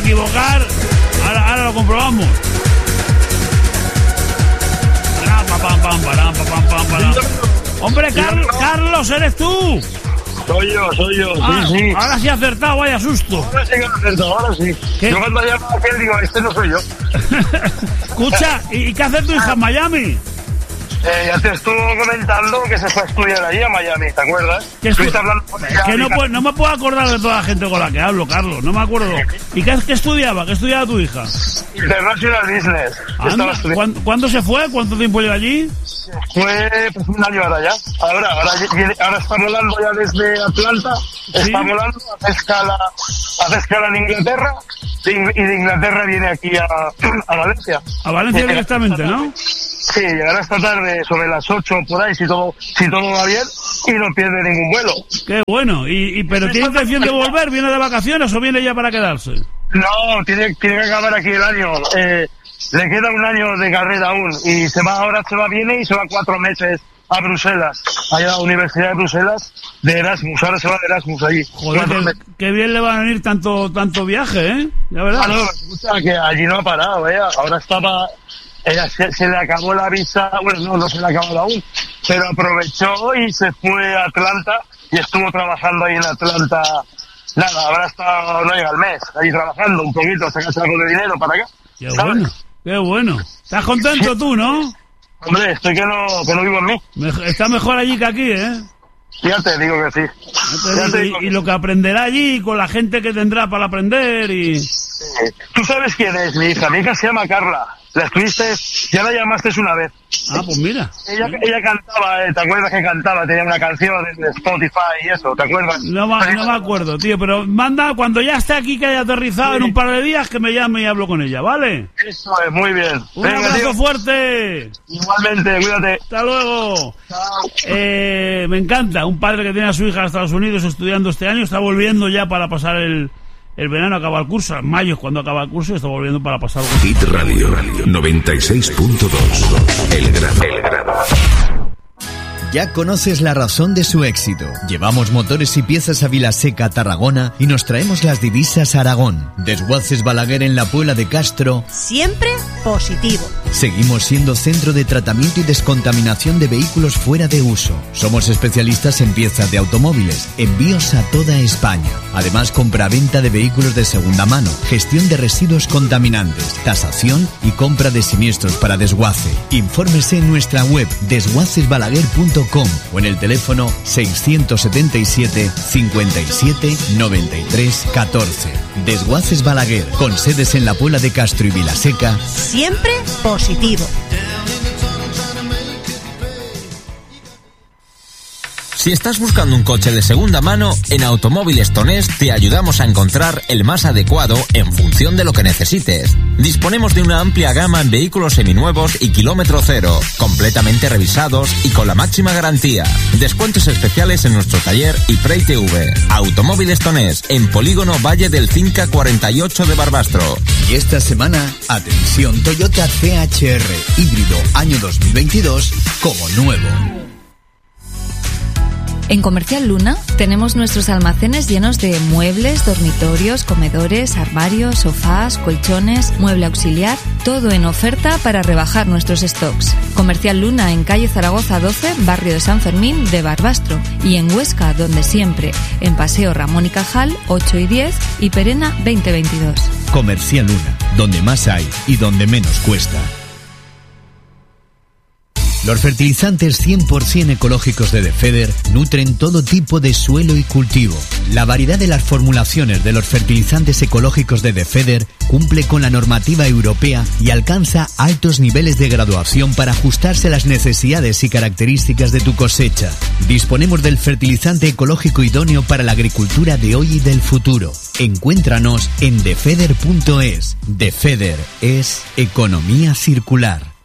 equivocar. Ahora lo comprobamos. Hombre, Carlos, ¿eres tú? Soy yo. Sí. Ahora sí he acertado, vaya susto. Ahora sí que he acertado, ahora sí. ¿Qué? Yo cuando llamo a aquel digo, este no soy yo. Escucha, ¿y qué hace tu hija en Miami? Ya te estuvo comentando que se fue a estudiar allí a Miami, ¿te acuerdas? Estuviste hablando con ella. Es que no me puedo acordar de toda la gente con la que hablo, Carlos, no me acuerdo. ¿Y qué estudiaba? ¿Qué estudiaba tu hija? International Business. ¿Cuándo se fue? ¿Cuánto tiempo lleva allí? Fue pues un año ahora ya. Ahora está volando ya desde Atlanta. ¿Sí? Está volando, hace escala en Inglaterra y de Inglaterra viene aquí a Valencia. A Valencia directamente, ¿no? Sí, llegará esta tarde sobre las 8 por ahí, si todo va bien, y no pierde ningún vuelo. Qué bueno. ¿Pero tiene intención de volver? ¿Viene de vacaciones o viene ya para quedarse? No, tiene que acabar aquí el año. Le queda un año de carrera aún, y viene y se va 4 meses a Bruselas, allá a la Universidad de Bruselas, de Erasmus. Ahora se va de Erasmus allí. Joder, qué bien le va a venir tanto viaje, ¿eh? Ya verás. No, escucha, que allí no ha parado, ¿eh? Ahora estaba... Ella se le acabó la visa, bueno, no se le acabó aún, pero aprovechó y se fue a Atlanta y estuvo trabajando ahí en Atlanta. Nada, ahora no llega el mes, ahí trabajando un poquito, sacarse algo de dinero para acá. Qué bueno. ¿Estás contento tú, no? Hombre, estoy que no vivo en mí. Está mejor allí que aquí, ¿eh? Ya te digo que sí. Y lo que aprenderá allí con la gente que tendrá para aprender y... ¿Tú sabes quién es mi hija? Mi hija se llama Carla. La escribiste, ya la llamaste una vez. Ah, pues mira. Ella cantaba, ¿te acuerdas que cantaba? Tenía una canción de Spotify y eso, ¿te acuerdas? No me acuerdo, tío, pero manda, cuando ya esté aquí, que haya aterrizado en un par de días, que me llame y hablo con ella, ¿vale? Eso es, muy bien. Un abrazo fuerte. Igualmente, cuídate. Hasta luego. Chao. Me encanta, un padre que tiene a su hija en Estados Unidos estudiando este año, está volviendo ya para pasar el verano, acaba el curso, en mayo es cuando acaba el curso y está volviendo para pasar el curso. Hit Radio 96.2 El Grano. Ya conoces la razón de su éxito. Llevamos motores y piezas a Vilaseca, Tarragona, y nos traemos las divisas a Aragón. Desguaces Balaguer en la Puebla de Castro. Siempre positivo. Seguimos siendo centro de tratamiento y descontaminación de vehículos fuera de uso. Somos especialistas en piezas de automóviles, envíos a toda España. Además, compra-venta de vehículos de segunda mano, gestión de residuos contaminantes, tasación y compra de siniestros para desguace. Infórmese en nuestra web desguacesbalaguer.com o en el teléfono 677 57 93 14. Desguaces Balaguer, con sedes en la Puebla de Castro y Vilaseca. Siempre positivo. Si estás buscando un coche de segunda mano, en Automóviles Tonés te ayudamos a encontrar el más adecuado en función de lo que necesites. Disponemos de una amplia gama en vehículos seminuevos y kilómetro cero, completamente revisados y con la máxima garantía. Descuentos especiales en nuestro taller y PreTV. Automóviles Tonés, en Polígono Valle del Cinca 48 de Barbastro. Y esta semana, atención, Toyota CHR híbrido año 2022 como nuevo. En Comercial Luna tenemos nuestros almacenes llenos de muebles, dormitorios, comedores, armarios, sofás, colchones, mueble auxiliar, todo en oferta para rebajar nuestros stocks. Comercial Luna en calle Zaragoza 12, barrio de San Fermín de Barbastro, y en Huesca, donde siempre, en Paseo Ramón y Cajal 8 y 10 y Perena 2022. Comercial Luna, donde más hay y donde menos cuesta. Los fertilizantes 100% ecológicos de Defeder nutren todo tipo de suelo y cultivo. La variedad de las formulaciones de los fertilizantes ecológicos de Defeder cumple con la normativa europea y alcanza altos niveles de graduación para ajustarse a las necesidades y características de tu cosecha. Disponemos del fertilizante ecológico idóneo para la agricultura de hoy y del futuro. Encuéntranos en defeder.es. Defeder es economía circular.